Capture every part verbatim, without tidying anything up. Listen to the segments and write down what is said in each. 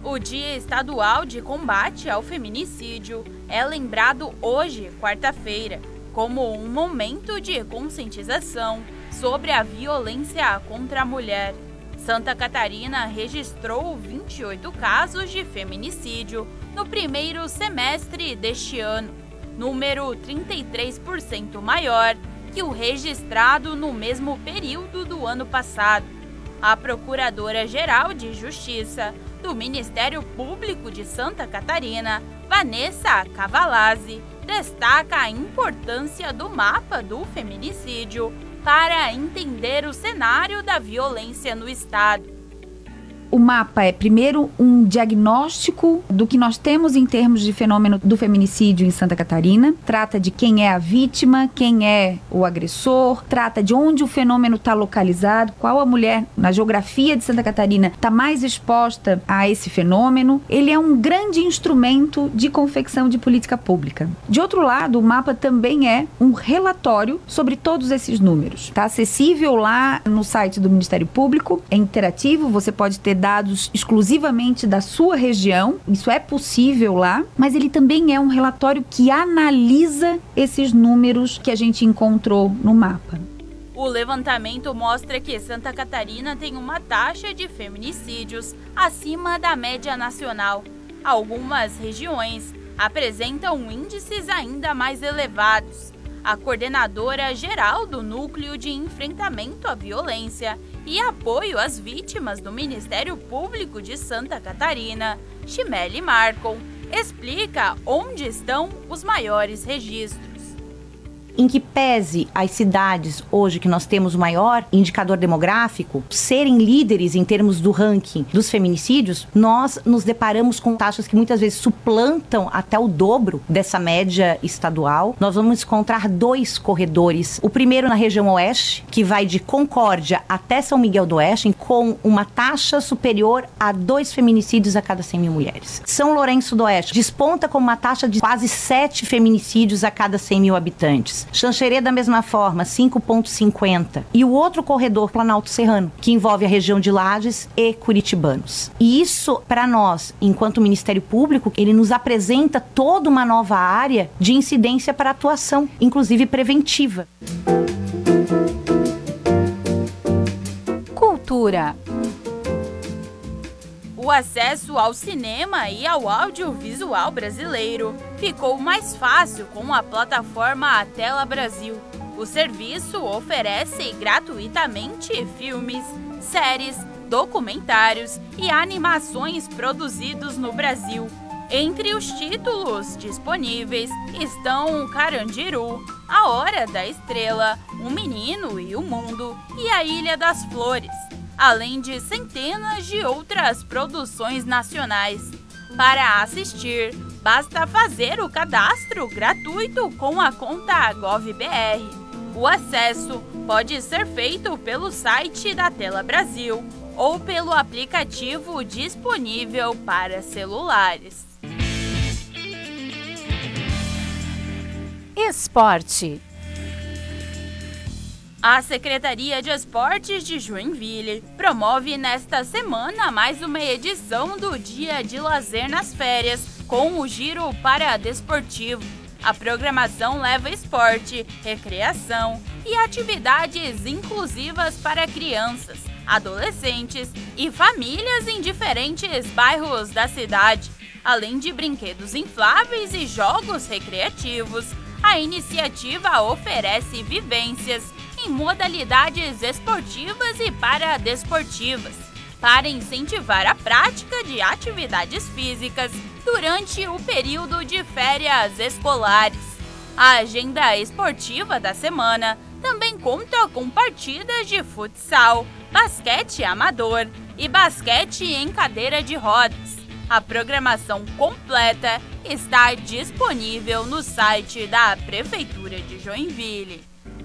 O Dia Estadual de Combate ao Feminicídio é lembrado hoje, quarta-feira, como um momento de conscientização sobre a violência contra a mulher. Santa Catarina registrou vinte e oito casos de feminicídio no primeiro semestre deste ano, número trinta e três por cento maior que o registrado no mesmo período do ano passado. A Procuradora-Geral de Justiça do Ministério Público de Santa Catarina, Vanessa Cavalazzi, destaca a importância do mapa do feminicídio para entender o cenário da violência no estado. O mapa é, primeiro, um diagnóstico do que nós temos em termos de fenômeno do feminicídio em Santa Catarina. Trata de quem é a vítima, quem é o agressor, trata de onde o fenômeno está localizado, qual a mulher na geografia de Santa Catarina está mais exposta a esse fenômeno. Ele é um grande instrumento de confecção de política pública. De outro lado, o mapa também é um relatório sobre todos esses números. Está acessível lá no site do Ministério Público, é interativo, você pode ter dados exclusivamente da sua região, isso é possível lá, mas ele também é um relatório que analisa esses números que a gente encontrou no mapa. O levantamento mostra que Santa Catarina tem uma taxa de feminicídios acima da média nacional. Algumas regiões apresentam índices ainda mais elevados. A coordenadora geral do Núcleo de Enfrentamento à Violência e Apoio às Vítimas do Ministério Público de Santa Catarina, Chimele Marcon, explica onde estão os maiores registros. Em que pese as cidades hoje que nós temos o maior indicador demográfico serem líderes em termos do ranking dos feminicídios, nós nos deparamos com taxas que muitas vezes suplantam até o dobro dessa média estadual. Nós vamos encontrar dois corredores. O primeiro na região oeste, que vai de Concórdia até São Miguel do Oeste, com uma taxa superior a dois feminicídios a cada cem mil mulheres. São Lourenço do Oeste desponta com uma taxa de quase sete feminicídios a cada cem mil habitantes. Xanxerê, da mesma forma, cinco vírgula cinquenta. E o outro corredor, Planalto Serrano, que envolve a região de Lages e Curitibanos. E isso, para nós, enquanto Ministério Público, ele nos apresenta toda uma nova área de incidência para atuação, inclusive preventiva. Cultura. O acesso ao cinema e ao audiovisual brasileiro ficou mais fácil com a plataforma A Tela Brasil. O serviço oferece gratuitamente filmes, séries, documentários e animações produzidos no Brasil. Entre os títulos disponíveis estão Carandiru, A Hora da Estrela, O Menino e o Mundo e A Ilha das Flores, além de centenas de outras produções nacionais. Para assistir, basta fazer o cadastro gratuito com a conta GovBR. O acesso pode ser feito pelo site da Tela Brasil ou pelo aplicativo disponível para celulares. Esporte. A Secretaria de Esportes de Joinville promove nesta semana mais uma edição do Dia de Lazer nas Férias, com o Giro Paradesportivo. A programação leva esporte, recreação e atividades inclusivas para crianças, adolescentes e famílias em diferentes bairros da cidade. Além de brinquedos infláveis e jogos recreativos, a iniciativa oferece vivências em modalidades esportivas e paradesportivas, para incentivar a prática de atividades físicas durante o período de férias escolares. A agenda esportiva da semana também conta com partidas de futsal, basquete amador e basquete em cadeira de rodas. A programação completa está disponível no site da Prefeitura de Joinville.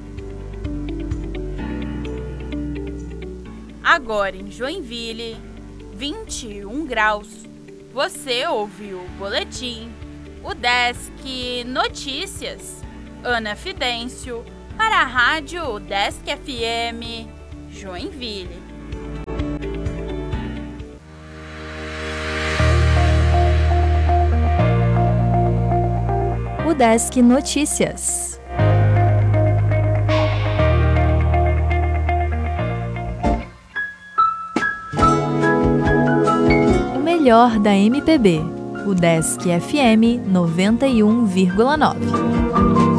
Agora em Joinville, vinte e um graus. Você ouviu o boletim, o Desk Notícias, Ana Fidêncio, para a Rádio Desk F M, Joinville. Desk Notícias. O melhor da M P B. O Desk F M noventa e um vírgula nove.